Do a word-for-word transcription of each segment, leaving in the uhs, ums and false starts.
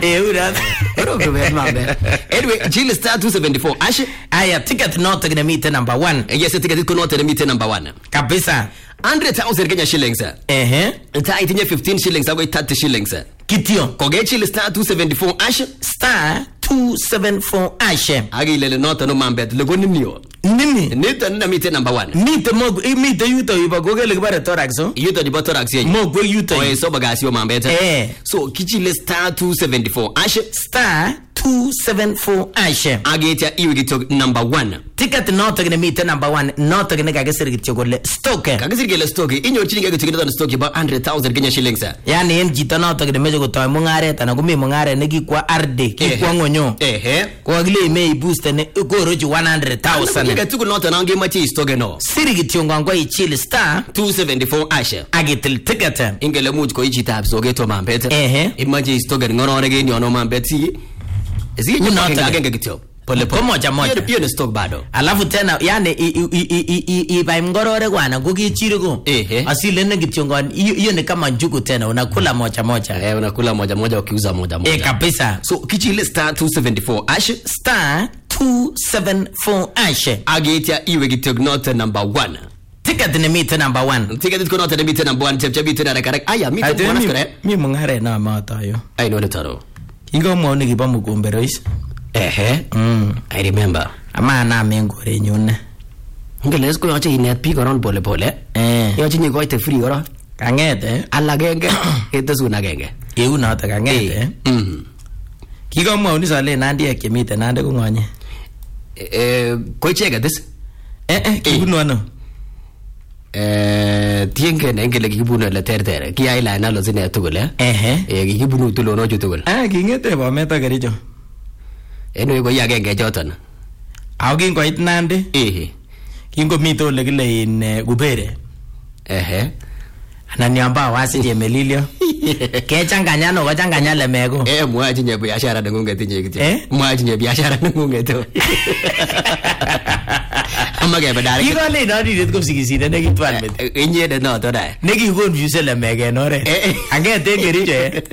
Eh, ura. Ero kubet mambe. Anyway, chill star two seventy-four. Ashe. Aya, ticket not gonna meet number one. Yes, ticket iko not gonna meet number one. Kabisa. one hundred thousand Kenya shillings. Eh. Ita itinye fifteen shillings ago thirty shillings. Kitio. Koge chill star two seventy-four. Ashe. Star two seventy-four ashe. Agi lele not no mambe. Lego nimio. Nini? Nita na meet number one. Meet mo meet yuto iba gogele bare thorax so. Yuto di thorax ye. Mo go yuto. Oh, so bagasi o mambe. Eh. So kichi star two seventy-four. Ashe. Star two seventy-four ashe. Agetia iwi gito number one. Ticket not gonna meet number one. Not gonna kagesiri gito gole stock. Kagesiri gele stock. Inyo chini gito gito na stock about one hundred thousand Kenya shillings. Yani en jito not gonna meje go toy mungare tana gumi mungare negi kwa arde ki kwa ngonyo. Eh. Kwa gile me boost ne go roji one hundred thousand. Nika tuku not na ngi machi stock no. Siri gito ngwa ichili star two seventy-four ashe. Agetil ticket. Ingele muj ko ichi tab so geto mambete. Eh. Imaji stock ngoro rege ni ono mambeti. Ezi ni not agenge gito. Pole pole moja moja. Hiyo ni stock bado. Alafu tena yani i i i i i by ngorore bwana kukichiri ko. Ehe. Asile ne kichongo hiyo ni kama njugu tena unakula moja moja. Eh, unakula moja moja ukiuza moja moja. Eh, kabisa. So kichi star two seventy-four ashe. Star two seventy-four ashe. Agetia iwe gito not number one. Ticket ni meet number one. Ticket iko not meet number one. Chep chep tena rek. Aya meet number one kare. Mi mungare na mata yo. Ai no taro. Ingo mo ni kiba mukombe rois. Ehe. Mm. I remember. Ama na mengore nyune. Ngele sko yoche inet pi koron pole pole. Eh. Yoche ni goite free koron. Kangete. Alagenge. Etesuna genge. Eu na ta kangete. Mhm. Kigo mo ni sale nandi e kemite nande ko nganye. Eh, ko chega this. Eh eh kibuno ano. Eh, tienge ne ngele kibuno le tertere. Ki ai la na lo zine tugule. Eh eh. Eh kibuno tulo no jutugul. Ah, kingete ba meta garijo. Eno ko ya genge joton. Aw kingo it nande. Eh. Kingo mito le kile in gubere. Ehe. Ananiamba wasi je melilio. Ke changanya no ko changanya le mego. Eh, mwaji nye biashara ngunge tinye kiti. Eh? Mwaji nye biashara ngunge to. Amage badari. Kigo le no di ko sigiside ne kitwan met. Inye de no to dai. Ne ki confuse le mege no re. Angete ngeriche.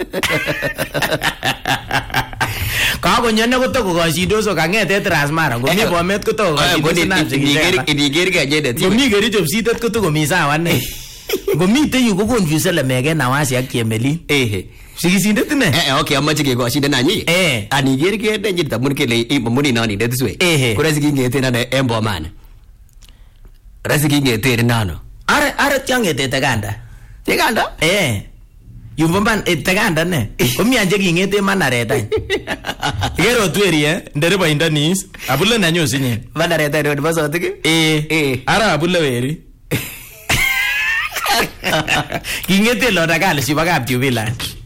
Kako nyone ko to ko kasido so kangete transmara ngo mi bomet ko to ko kasido na sigigeri igeri ga jede ti. Ngo mi geri job sitet ko to ko mi sawa ne. Ngo mi te yu ko confuse le mege na wasi akemeli. Eh. Sigisinde tine. Eh okay amache ke ko shinde nanyi. Eh. Ani geri ke de nyita mun ke le muni nani de this way. Eh. Ko rasi ngete na de embo man. Rasi ngete nano. Are are tiangete teganda. Teganda? Eh. Yumban e teganda ne. Omi anje kingete manareta. Gero tweri eh ndere ba indanis. Abulle nanyo sinye. Manareta ro baso tike. Eh. Eh. Ara abulle weri. Kingete lo dagal si bagap tubila.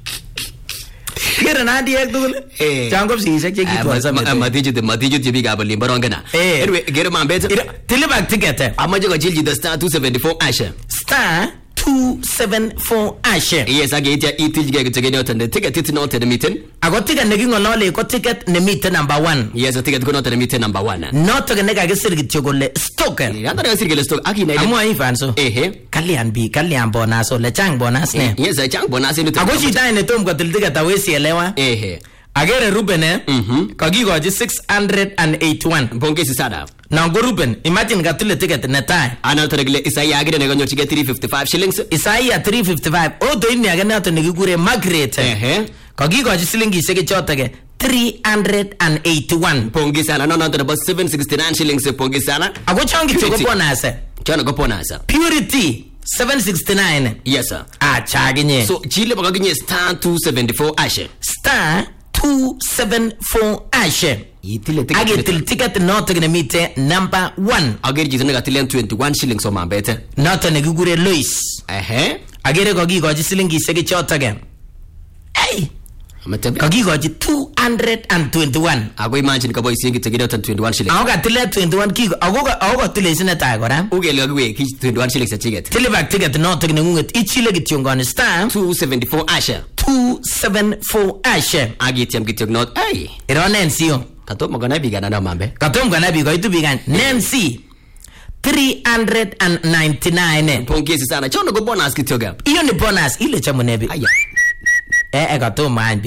Gero na diek dul. Eh. Chango si se ke kitwa sa mate. Matiju de matiju tibi ga bali barongana. Eh. Anyway, gero mambete. Tilibak ticket. Amaje ko jilji the star two seventy-four ashe. Star two seventy-four ashe. Yes, agetia itilji ga tegene otande ticket it not the meeting. Ago ticket ne ngolole ko ticket ne meet number one. Yes, a ticket ko not the meeting number one. Not to ne ga gesirgi chogole stock. Ya ndara gesirgi stock aki na ile. Amo ai fanso. Eh. Kalian bi kalian bonus so le chang bonus ne. Yes, a chang bonus ni. Ago chita ne tom ko tildiga tawesi elewa. Eh. Agere Ruben eh. Mhm. Kagigoji six hundred eighty-one. Bongesi sada. Now go Ruben, imagine gatule ticket na tai. Ana toregle Isaiah agire ne gonyo chige three fifty-five shillings. Isaiah three fifty-five. O do inni agane ato ne gigure Margaret. Eh. Kagigoji silingi sege chotage three hundred eighty-one. Pongi sana no no to about seven sixty-nine shillings pongi sana. Ago changi choko bonus. Chana go bonus. Purity seven sixty-nine. Yes sir. Ah chaginye. So chile bagaginye star two seventy-four ashe. Star two seventy-four ashe. Itile ticket. Age til ticket not gonna meet number one. Agere jitone gatilen twenty-one shillings o mambete. Not ne gugure Lois. Eh. Agere ko gigoji silingi sege chotage. Hey. Amatembe. Ko gigoji two hundred twenty-one. Ago imagine ka boy singi tegene twenty-one shillings. Ago gatile twenty-one kigo. Ago ago tile sine ta gora. Ugele agwe ki twenty-one shillings a ticket. Tile back ticket not gonna ngunget ichile gityongone star two seventy-four ashe. two seventy-four ashe. Agitiam gityong not. Ay. Ironen siyo. Katom gana bigana na mambe. Katom gana bigo itu bigan. Nancy three hundred ninety-nine. Pongezi sana. Chono go bonus kityoga. Iyo ni bonus ile chamunebi. Aya. Eh eh katom man.